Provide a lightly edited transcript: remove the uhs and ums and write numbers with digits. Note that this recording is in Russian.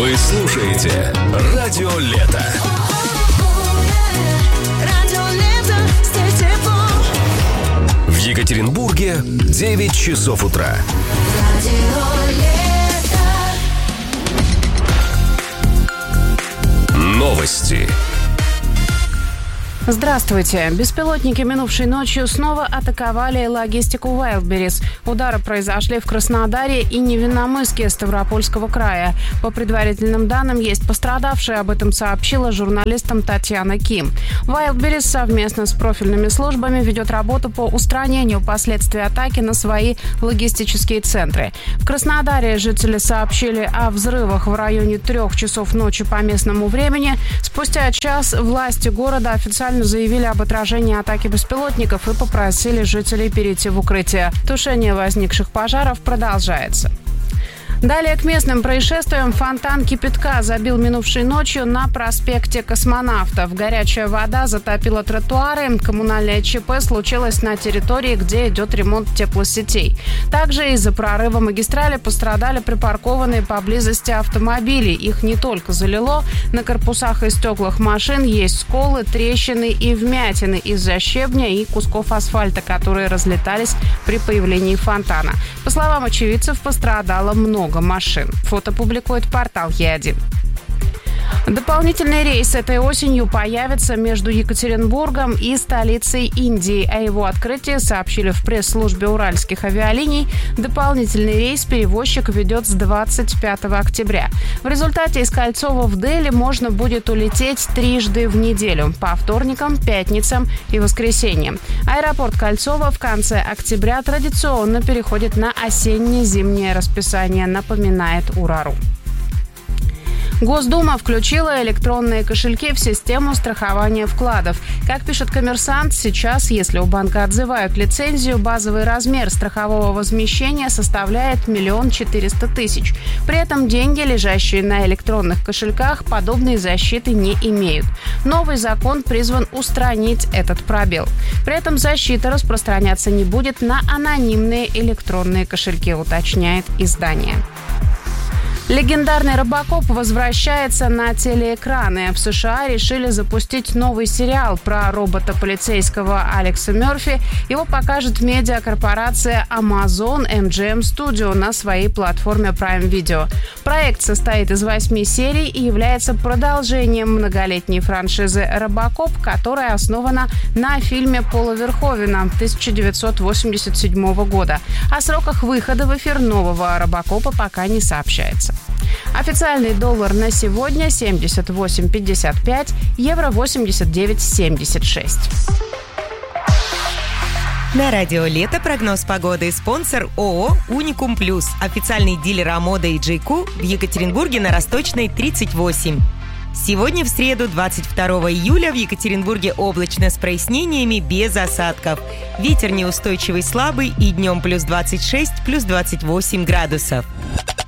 Вы слушаете Радио Лето. В Екатеринбурге 9 часов утра. Новости. Здравствуйте. Беспилотники минувшей ночью снова атаковали логистику Wildberries. Удары произошли в Краснодаре и Невинномысске Ставропольского края. По предварительным данным, есть пострадавшие. Об этом сообщила журналистам Татьяна Ким. Wildberries совместно с профильными службами ведет работу по устранению последствий атаки на свои логистические центры. В Краснодаре жители сообщили о взрывах в районе 3 часов ночи по местному времени. Спустя час власти города официально заявили об отражении атаки беспилотников и попросили жителей перейти в укрытие. Тушение возникших пожаров продолжается. Далее к местным происшествиям. Фонтан кипятка забил минувшей ночью на проспекте Космонавтов. Горячая вода затопила тротуары. Коммунальное ЧП случилось на территории, где идет ремонт теплосетей. Также из-за прорыва магистрали пострадали припаркованные поблизости автомобили. Их не только залило. На корпусах и стеклах машин есть сколы, трещины и вмятины из-за щебня и кусков асфальта, которые разлетались при появлении фонтана. По словам очевидцев, пострадало много машин. Фото публикует портал Е1. Дополнительный рейс этой осенью появится между Екатеринбургом и столицей Индии. О его открытии сообщили в пресс-службе Уральских авиалиний. Дополнительный рейс перевозчик ведет с 25 октября. В результате из Кольцова в Дели можно будет улететь трижды в неделю – по вторникам, пятницам и воскресеньям. Аэропорт Кольцова в конце октября традиционно переходит на осенне-зимнее расписание, напоминает Урару. Госдума включила электронные кошельки в систему страхования вкладов. Как пишет «Коммерсант», сейчас, если у банка отзывают лицензию, базовый размер страхового возмещения составляет 1 400 000. При этом деньги, лежащие на электронных кошельках, подобной защиты не имеют. Новый закон призван устранить этот пробел. При этом защита распространяться не будет на анонимные электронные кошельки, уточняет издание. Легендарный «Робокоп» возвращается на телеэкраны. В США решили запустить новый сериал про робота-полицейского Алекса Мерфи. Его покажет медиакорпорация Amazon MGM Studio на своей платформе Prime Video. Проект состоит из 8 серий и является продолжением многолетней франшизы «Робокоп», которая основана на фильме Пола Верховена 1987 года. О сроках выхода в эфир нового «Робокопа» пока не сообщается. Официальный доллар на сегодня 78.55, евро 89.76. На радио «Лето» прогноз погоды. Спонсор ООО «Уникум Плюс». Официальный дилер «Амода» и «Джейку» в Екатеринбурге на Росточной, 38. Сегодня, в среду, 22 июля, в Екатеринбурге облачно с прояснениями, без осадков. Ветер неустойчивый, слабый и днем плюс 26, плюс 28 градусов.